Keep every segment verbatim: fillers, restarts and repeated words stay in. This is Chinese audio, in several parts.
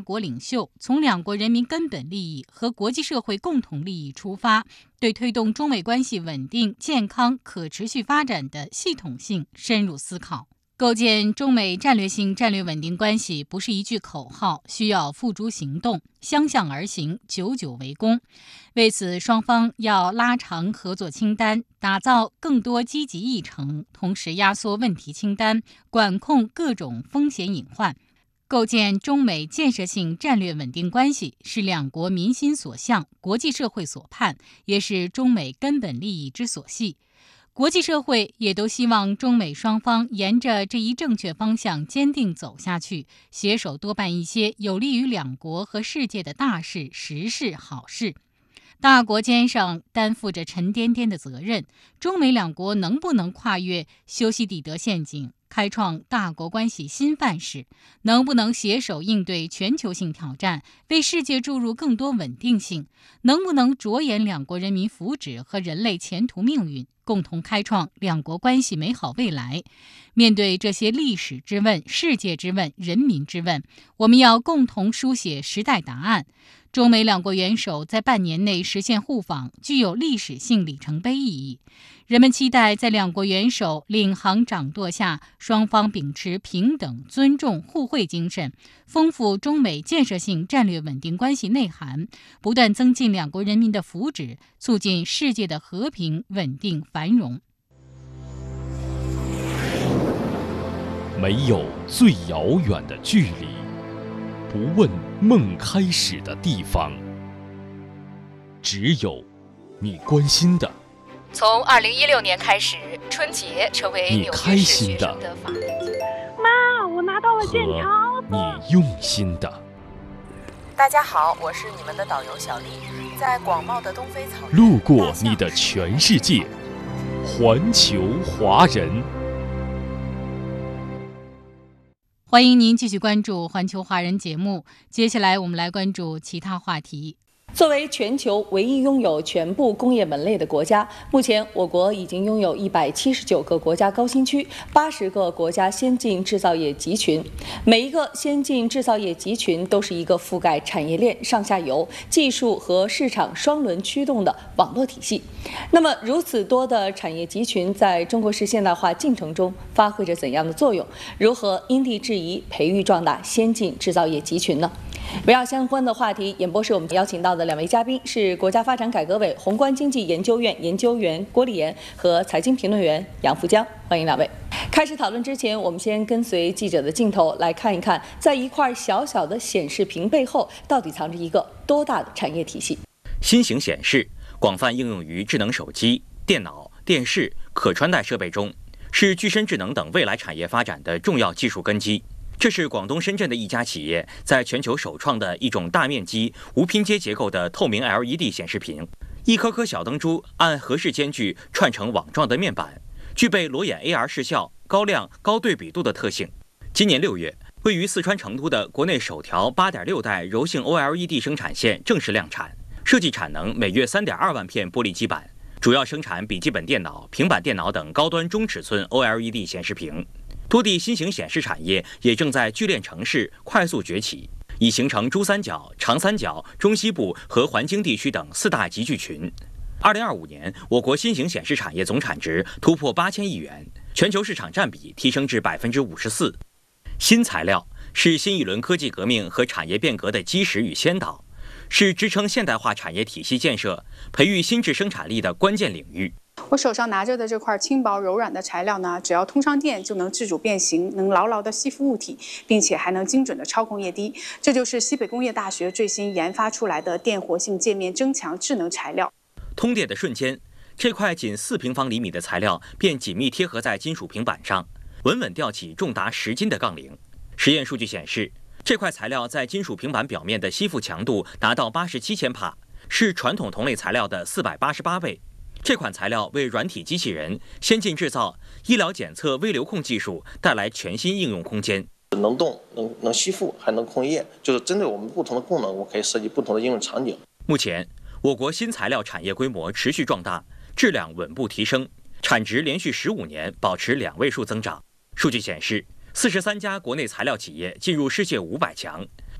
大国领袖从两国人民根本利益和国际社会共同利益出发，对推动中美关系稳定、健康、可持续发展的系统性深入思考。构建中美战略性战略稳定关系不是一句口号，需要付诸行动，相向而行，久久为功。为此，双方要拉长合作清单，打造更多积极议程，同时压缩问题清单，管控各种风险隐患。构建中美建设性战略稳定关系是两国民心所向，国际社会所盼，也是中美根本利益之所系。国际社会也都希望中美双方沿着这一正确方向坚定走下去，携手多办一些有利于两国和世界的大事、实事、好事。大国肩上担负着沉甸甸的责任，中美两国能不能跨越修昔底德陷阱，开创大国关系新范式，能不能携手应对全球性挑战，为世界注入更多稳定性，能不能着眼两国人民福祉和人类前途命运，共同开创两国关系美好未来。面对这些历史之问、世界之问、人民之问，我们要共同书写时代答案。中美两国元首在半年内实现互访，具有历史性里程碑意义。人们期待在两国元首领航掌舵下，双方秉持平等、尊重、互惠精神，丰富中美建设性战略稳定关系内涵，不断增进两国人民的福祉，促进世界的和平、稳定、繁荣。 没有最遥远的距离，不问梦开始的地方，只有你关心的。 从二零一六年开始，春节成为纽约市学生的法定节日。 妈，我拿到了健康你用心的。 大家好，我是你们的导游小丽，在广袤的东非草原， 路过你的全世界，环球华人。 欢迎您继续关注环球华人节目，接下来我们来关注其他话题。 作为全球唯一拥有全部工业门类的国家，目前我国已经拥有一百七十九个国家高新区，八十个国家先进制造业集群。每一个先进制造业集群都是一个覆盖产业链上下游、技术和市场双轮驱动的网络体系。那么，如此多的产业集群在中国式现代化进程中发挥着怎样的作用？如何因地制宜培育壮大先进制造业集群呢？围绕相关的话题，演播室我们邀请到的两位嘉宾是国家发展改革委宏观经济研究院研究员郭立言和财经评论员杨福江，欢迎两位。开始讨论之前，我们先跟随记者的镜头来看一看，在一块小小的显示屏背后，到底藏着一个多大的产业体系？ 新型显示广泛应用于智能手机、电脑、电视、可穿戴设备中，是具身智能等未来产业发展的重要技术根基。这是广东深圳的一家企业在全球首创的一种大面积无拼接结构的透明 L E D 显示屏，一颗颗小灯珠按合适间距串成网状的面板，具备裸眼 A R 视效、高亮、高对比度的特性。今年六月，位于四川成都的国内首条 八点六 代柔性 O L E D 生产线正式量产，设计产能每月 三点二万片玻璃基板，主要生产笔记本电脑、平板电脑等高端中尺寸 O L E D 显示屏。多地新型显示产业也正在聚链城市快速崛起，已形成珠三角、长三角、中西部和环京地区等四大集聚群。二零二五年，我国新型显示产业总产值突破八千亿元，全球市场占比提升至百分之五十四。新材料是新一轮科技革命和产业变革的基石与先导，是支撑现代化产业体系建设、培育新质生产力的关键领域。 我手上拿着的这块轻薄柔软的材料呢，只要通上电就能自主变形，能牢牢地吸附物体，并且还能精准地操控液滴。这就是西北工业大学最新研发出来的电活性界面增强智能材料。 通电的瞬间，这块仅四平方厘米的材料便紧密贴合在金属平板上，稳稳吊起重达十斤的杠铃。实验数据显示，这块材料在金属平板表面的吸附强度达到八十七千帕，是传统同类材料的四百八十八倍。这款材料为软体机器人、先进制造、医疗检测微流控技术带来全新应用空间。 能动、能能吸附，还能控液，就是针对我们不同的功能，我可以设计不同的应用场景。 目前，我国新材料产业规模持续壮大，质量稳步提升，产值连续十五年保持两位数增长。数据显示，四十三家国内材料企业进入世界五百强，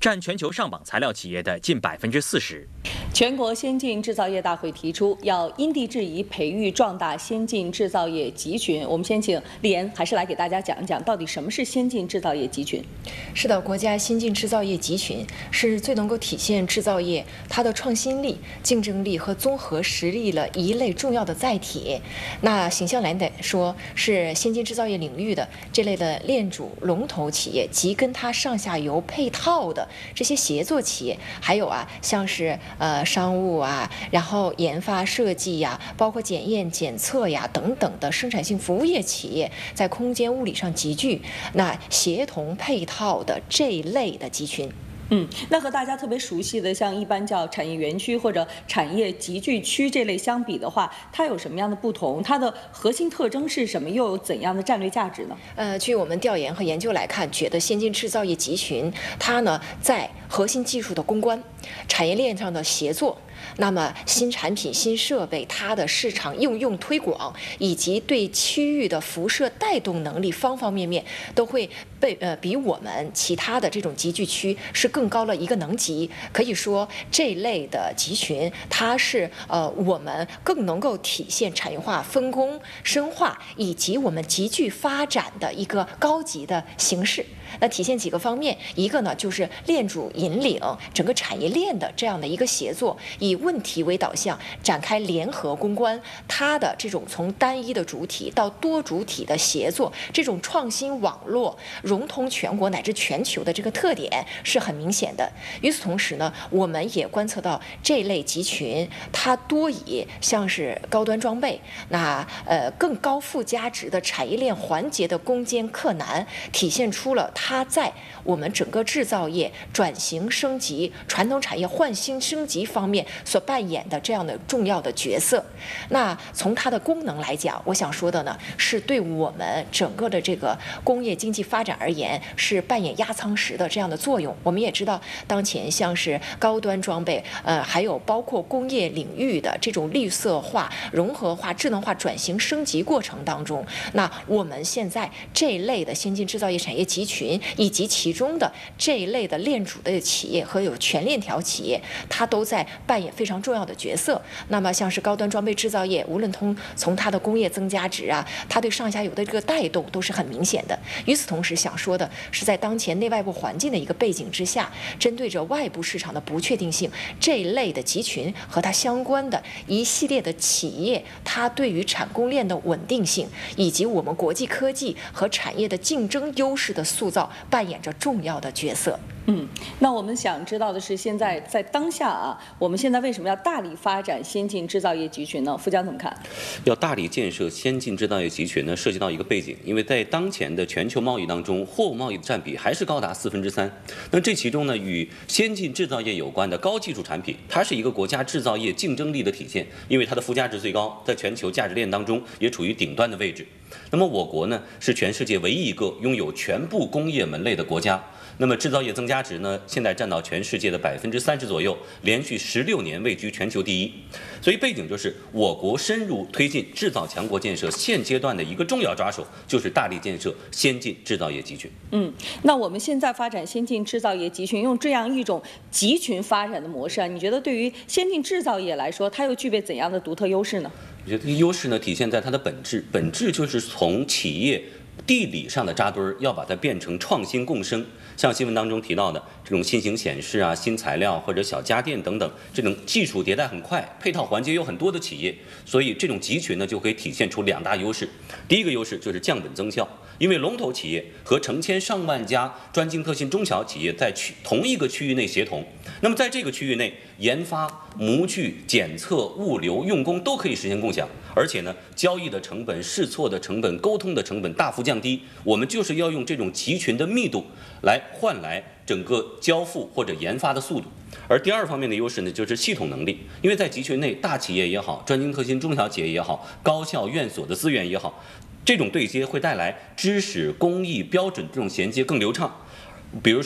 占全球上榜材料企业的近百分之四十。 全国先进制造业大会提出要因地制宜培育壮大先进制造业集群。我们先请丽妍还是来给大家讲一讲，到底什么是先进制造业集群？ 是的，国家先进制造业集群是最能够体现制造业它的创新力、竞争力和综合实力的一类重要的载体。那形象来说，是先进制造业领域的这类的链主龙头企业及跟它上下游配套的这些协作企业，还有啊，像是呃商务啊，然后研发设计呀，包括检验检测呀等等的生产性服务业企业，在空间物理上集聚，那协同配套的这一类的集群。 嗯，那和大家特别熟悉的像一般叫产业园区或者产业集聚区这类相比的话，它有什么样的不同？它的核心特征是什么？又有怎样的战略价值呢？ 呃，据我们调研和研究来看，觉得先进制造业集群它呢在核心技术的攻关、产业链上的协作。那么新产品、新设备，它的市场应用推广以及对区域的辐射带动能力，方方面面都会被呃比我们其他的这种集聚区是更高了一个能级。可以说这类的集群，它是呃我们更能够体现产业化分工深化以及我们集聚发展的一个高级的形式。那体现几个方面，一个呢就是链主引领整个产业链的这样的一个协作，以问题为导向展开联合攻关，它的这种从单一的主体到多主体的协作，这种创新网络融通全国乃至全球的这个特点是很明显的。与此同时呢，我们也观测到这类集群它多以像是高端装备，那呃更高附加值的产业链环节的攻坚克难，体现出了它在我们整个制造业转型升级、传统产业换新升级方面所扮演的这样的重要的角色。那从它的功能来讲，我想说的呢，是对我们整个的这个工业经济发展而言，是扮演压舱石的这样的作用。我们也知道，当前像是高端装备，呃，还有包括工业领域的这种绿色化、融合化、智能化转型升级过程当中，那我们现在这一类的先进制造业产业集群，以及其中的这一类的链主的企业和有全链条企业，它都在扮演非常重要的角色。那么像是高端装备制造业，无论从从它的工业增加值啊，它对上下游的这个带动都是很明显的。与此同时，想说的是，在当前内外部环境的一个背景之下，针对着外部市场的不确定性，这一类的集群和它相关的一系列的企业，它对于产供链的稳定性，以及我们国际科技和产业的竞争优势的塑造，扮演着重要的角色。 嗯，那我们想知道的是，现在在当下啊，我们现在为什么要大力发展先进制造业集群呢？富江怎么看？ 要大力建设先进制造业集群呢，涉及到一个背景，因为在当前的全球贸易当中，货物贸易的占比还是高达四分之三。那这其中呢，与先进制造业有关的高技术产品，它是一个国家制造业竞争力的体现，因为它的附加值最高，在全球价值链当中也处于顶端的位置。那么我国呢，是全世界唯一一个拥有全部工业门类的国家。那么制造业增加值呢，现在占到全世界的百分之三十左右，连续十六年位居全球第一。所以背景就是我国深入推进制造强国建设，现阶段的一个重要抓手就是大力建设先进制造业集群。 嗯，那我们现在发展先进制造业集群，用这样一种集群发展的模式啊，你觉得对于先进制造业来说，它又具备怎样的独特优势呢？ 我觉得这个优势呢，体现在它的本质，本质就是从企业地理上的扎堆儿，要把它变成创新共生。像新闻当中提到的这种新型显示啊、新材料或者小家电等等，这种技术迭代很快，配套环节有很多的企业，所以这种集群呢就可以体现出两大优势。第一个优势就是降本增效，因为龙头企业和成千上万家专精特新中小企业在区同一个区域内协同，那么在这个区域内，研发、模具、检测、物流、用工都可以实现共享，而且呢，交易的成本、试错的成本、沟通的成本大幅降低。我们就是要用这种集群的密度来换来整个交付或者研发的速度。而第二方面的优势呢，就是系统能力，因为在集群内，大企业也好，专精特新中小企业也好，高校院所的资源也好，这种对接会带来知识、工艺、标准这种衔接更流畅。比如说，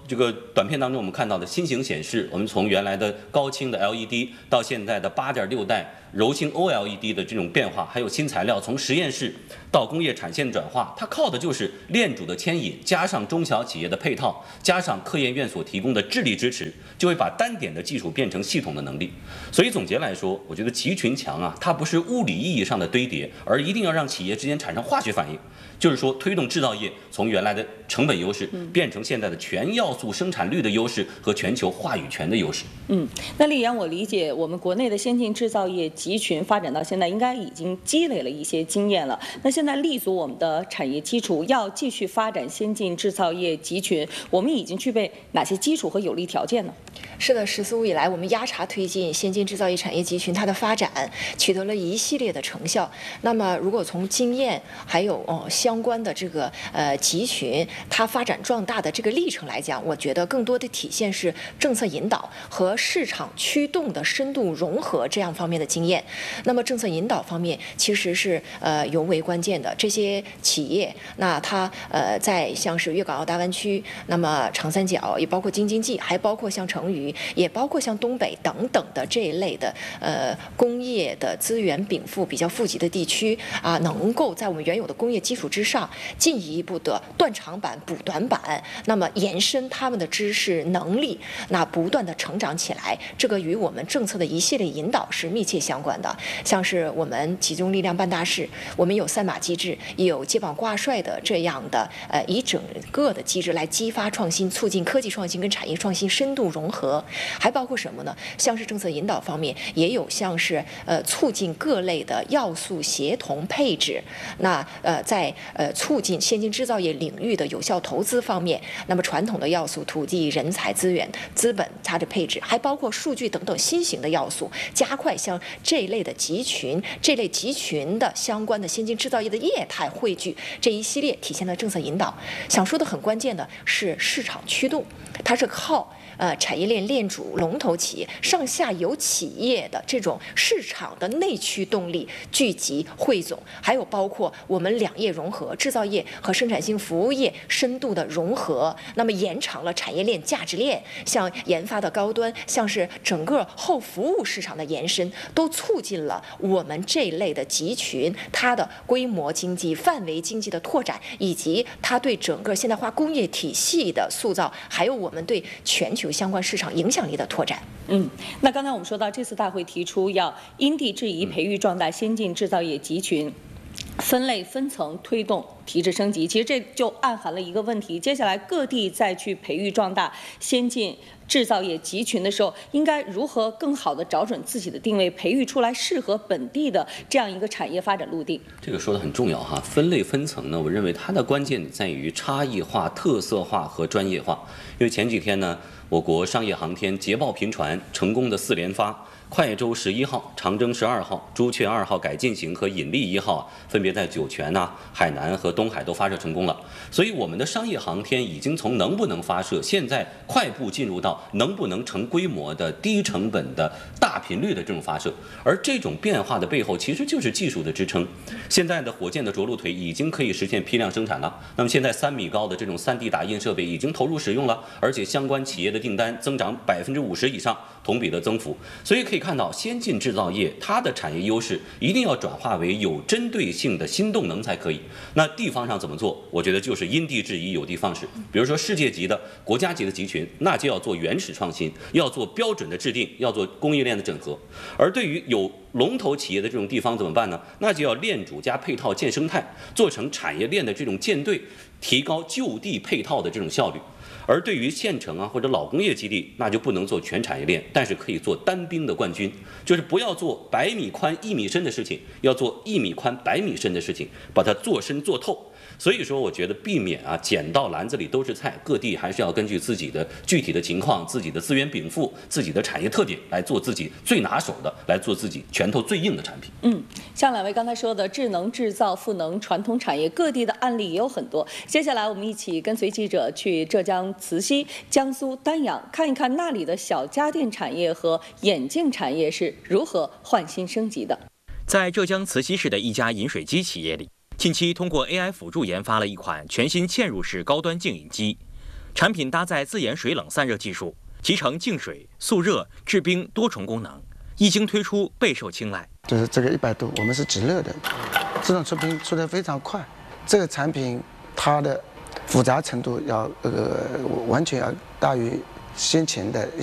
这个短片当中我们看到的新型显示，我们从原来的高清的 L E D 到现在的八点六代柔性 O L E D 的这种变化，还有新材料从实验室到工业产线转化，它靠的就是链主的牵引，加上中小企业的配套，加上科研院所提供的智力支持，就会把单点的技术变成系统的能力。所以总结来说，我觉得集群墙啊，它不是物理意义上的堆叠，而一定要让企业之间产生化学反应，就是说推动制造业从原来的成本优势变成现在的全要素生产率的优势和全球话语权的优势。 嗯，那丽阳，我理解我们国内的先进制造业集群发展到现在，应该已经积累了一些经验了。那现在立足我们的产业基础，要继续发展先进制造业集群，我们已经具备哪些基础和有利条件呢？ 是的，十四五以来，我们压茶推进先进制造业产业集群它的发展，取得了一系列的成效。那么，如果从经验还有哦相关的这个呃集群它发展壮大的这个历程来讲，我觉得更多的体现是政策引导和市场驱动的深度融合这样方面的经验。那么，政策引导方面其实是呃尤为关键的。这些企业，那它呃在像是粤港澳大湾区，那么长三角，也包括京津冀，还包括像成渝，也包括像东北等等的这一类的呃工业的资源禀赋比较富集的地区啊，能够在我们原有的工业基础之上进一步的断长板补短板，那么延伸他们的知识能力，那不断的成长起来，这个与我们政策的一系列引导是密切相关的。像是我们集中力量办大事，我们有三马机制，也有接榜挂帅的这样的呃一整个的机制来激发创新，促进科技创新跟产业创新深度融合。还包括什么呢？像是政策引导方面，也有像是呃促进各类的要素协同配置。那呃在呃促进先进制造业领域的有效投资方面，那么传统的要素，土地、人才、资源、资本它的配置，还包括数据等等新型的要素，加快像这一类的集群、这类集群的相关的先进制造业的业态汇聚，这一系列体现了政策引导。想说的很关键的是市场驱动，它是靠呃产业链链主、龙头企业、上下游企业的这种市场的内驱动力聚集汇总，还有包括我们两业融合，制造业和生产性服务业深度的融合，那么延长了产业链价值链，像研发的高端，像是整个后服务市场的延伸，都促进了我们这一类的集群它的规模经济、范围经济的拓展，以及它对整个现代化工业体系的塑造，还有我们对全球相关市场影响力的拓展。 嗯，那刚才我们说到，这次大会提出要因地制宜培育壮大先进制造业集群，分类分层推动提质升级。其实这就暗含了一个问题：接下来各地再去培育壮大先进制造业集群的时候，应该如何更好地找准自己的定位，培育出来适合本地的这样一个产业发展路径？ 这个说的很重要哈。分类分层呢，我认为它的关键在于差异化、特色化和专业化。因为前几天呢，我国商业航天捷报频传，成功的四连发。快舟十一号、长征十二号、朱雀二号改进型和引力一号分别在酒泉呐、啊、海南和东海都发射成功了。所以我们的商业航天已经从能不能发射，现在快步进入到能不能成规模的低成本的大频率的这种发射。而这种变化的背后，其实就是技术的支撑。现在的火箭的着陆腿已经可以实现批量生产了。那么现在三米高的这种 三 D 打印设备已经投入使用了，而且相关企业的订单增长百分之五十以上，同比的增幅。所以可以看到，先进制造业它的产业优势一定要转化为有针对性的新动能才可以。那地方上怎么做？我觉得就是因地制宜、有的放矢。比如说世界级的、国家级的集群，那就要做原始创新，要做标准的制定，要做供应链的整合。而对于有龙头企业的这种地方怎么办呢？那就要链主加配套建生态，做成产业链的这种舰队，提高就地配套的这种效率。而对于县城啊或者老工业基地，那就不能做全产业链，但是可以做单兵的冠军，就是不要做百米宽一米深的事情，要做一米宽百米深的事情，把它做深做透。所以说，我觉得避免啊捡到篮子里都是菜，各地还是要根据自己的具体的情况、自己的资源禀赋、自己的产业特点来做自己最拿手的，来做自己拳头最硬的产品。 嗯，像两位刚才说的智能制造、赋能传统产业，各地的案例也有很多。接下来我们一起跟随记者去浙江慈溪、江苏丹阳，看一看那里的小家电产业和眼镜产业是如何换新升级的。 在浙江慈溪市的一家饮水机企业里，近期通过 A I 辅助研发了一款全新嵌入式高端净饮机。 产品搭载自研水冷散热技术，集成净水、速热、制冰多重功能，一经推出备受青睐。 就是这个一百度，我们是直热的，这种出冰出得非常快。这个产品它的复杂程度要呃完全要大于先前的一